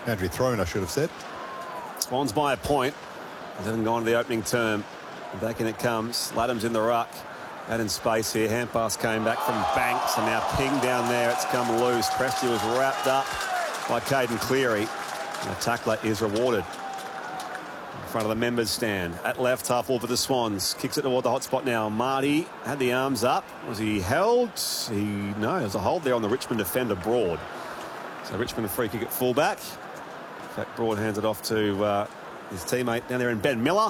Boundary thrown, I should have said. Swans by a point. They haven't gone to the opening term. Back in it comes. Ladham's in the ruck. Out in space here. Hand pass came back from Banks, and now ping down there. It's come loose. Presti was wrapped up by Caden Cleary. And the tackler is rewarded. In front of the members stand. At left, half wall for the Swans. Kicks it toward the hot spot now. Marty had the arms up. Was he held? No, there's a hold there on the Richmond defender, Broad. So Richmond a free kick at fullback. In fact, Broad hands it off to his teammate down there in Ben Miller.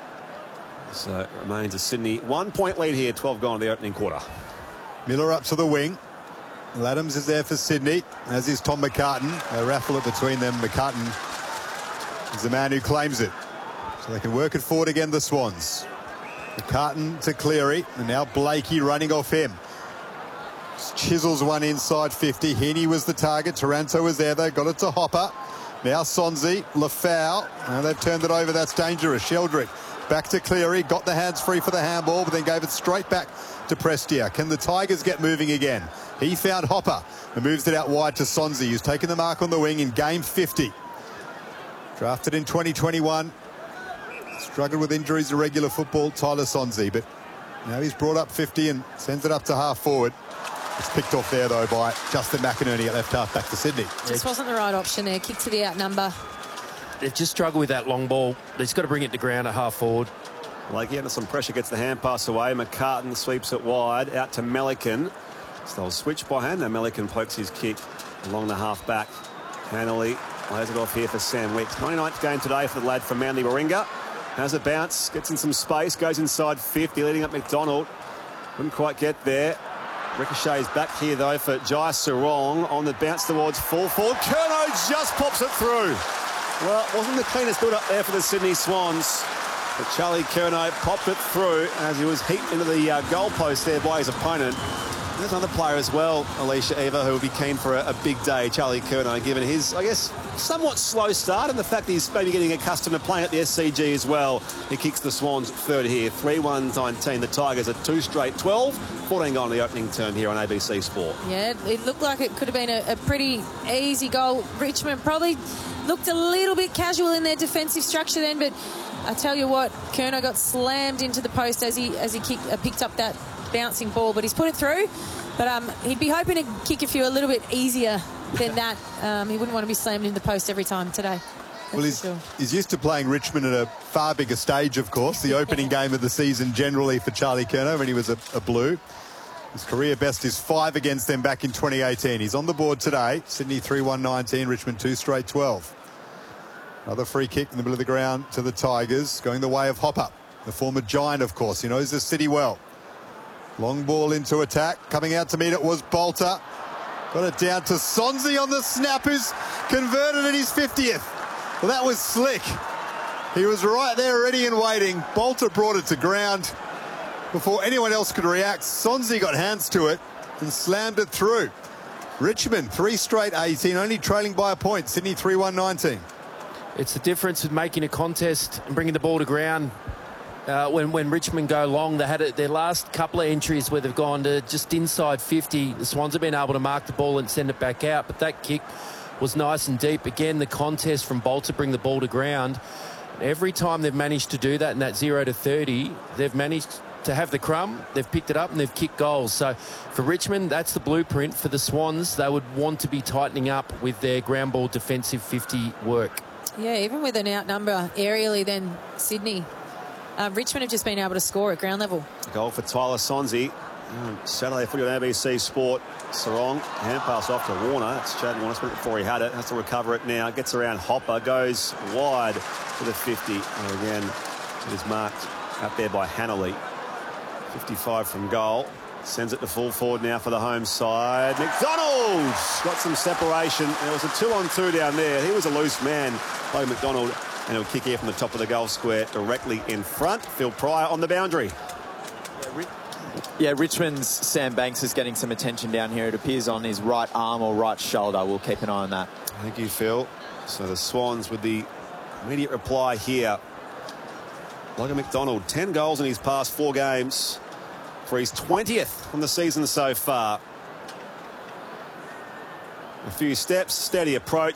So it remains a Sydney 1 point lead here, 12 gone to the opening quarter. Miller up to the wing. Ladhams is there for Sydney, as is Tom McCartan. They raffle it between them. McCartan is the man who claims it. So they can work it forward again, the Swans. McCartan to Cleary, and now Blakey running off him. Chisels one inside 50. Heaney was the target. Taranto was there, though. Got it to Hopper. Now Sonsie, Lafau. Now they've turned it over. That's dangerous. Sheldrick back to Cleary. Got the hands free for the handball, but then gave it straight back to Prestia. Can the Tigers get moving again? He found Hopper and moves it out wide to Sonsie, who's taken the mark on the wing in game 50. Drafted in 2021. Struggled with injuries to regular football, Tyler Sonsie, but now he's brought up 50 and sends it up to half forward. It's picked off there, though, by Justin McInerney at left half back to Sydney. Just wasn't the right option there. Kick to the outnumber. They've just struggled with that long ball. They've got to bring it to ground at half forward. Blakey under some pressure, gets the hand pass away. McCartan sweeps it wide out to Melican. So they'll switch by hand. Now Melican pokes his kick along the half back. Hanley lays it off here for Sam Wicks. 99th game today for the lad from Manly Warringah. Has a bounce, gets in some space, goes inside 50, leading up McDonald. Couldn't quite get there. Ricochets back here, though, for Jai Sarong on the bounce towards full forward. Curnow just pops it through. Well, it wasn't the cleanest build up there for the Sydney Swans, but Charlie Curnow popped it through as he was heaped into the goalpost there by his opponent. There's another player as well, Alicia Eva, who will be keen for a big day. Charlie Curnow, given his, I guess, somewhat slow start and the fact he's maybe getting accustomed to playing at the SCG as well. He kicks the Swans third here, 3-1-19. The Tigers are 2 straight 12, 14 gone to the opening term here on ABC Sport. Yeah, it looked like it could have been a pretty easy goal. Richmond probably looked a little bit casual in their defensive structure then, but I tell you what, Curnow got slammed into the post as he picked up that bouncing ball, but he's put it through. But he'd be hoping to kick a few a little bit easier than that. He wouldn't want to be slammed into the post every time today. Well, he's used to playing Richmond at a far bigger stage, of course. The opening game of the season generally for Charlie Curnow when he was a Blue. His career best is 5 against them back in 2018. He's on the board today. Sydney 3-1-19, Richmond 2 straight 12. Another free kick in the middle of the ground to the Tigers, going the way of Hopper, the former Giant, of course. He knows the city well. Long ball into attack. Coming out to meet it was Bolter. Got it down to Sonsie on the snap, who's converted at his 50th. Well, that was slick. He was right there ready and waiting. Bolter brought it to ground before anyone else could react. Sonsie got hands to it and slammed it through. Richmond 3 straight 18, only trailing by a point. Sydney 3-1-19. It's the difference with making a contest and bringing the ball to ground. When Richmond go long, they had their last couple of entries where they've gone to just inside 50. The Swans have been able to mark the ball and send it back out, but that kick was nice and deep. Again, the contest from Bolt to bring the ball to ground. Every time they've managed to do that in that 0-30, they've managed to have the crumb, they've picked it up and they've kicked goals. So for Richmond, that's the blueprint. For the Swans, they would want to be tightening up with their ground ball defensive 50 work. Yeah, even with an outnumber aerially than Sydney, Richmond have just been able to score at ground level. Goal for Tyler Sonsie. Saturday footy on ABC Sport. Sarong, hand pass off to Warner. It's Chad Warner, spent it before he had it. Has to recover it now. Gets around Hopper, goes wide to the 50. And again, it is marked out there by Hanley. 55 from goal. Sends it to full forward now for the home side. McDonald's got some separation. There was a 2-on-2 down there. He was a loose man by McDonald. And he'll kick here from the top of the goal square directly in front. Phil Pryor on the boundary. Yeah, Richmond's Sam Banks is getting some attention down here. It appears on his right arm or right shoulder. We'll keep an eye on that. Thank you, Phil. So the Swans with the immediate reply here. Logan McDonald, 10 goals in his past 4 games for his 20th on the season so far. A few steps, steady approach.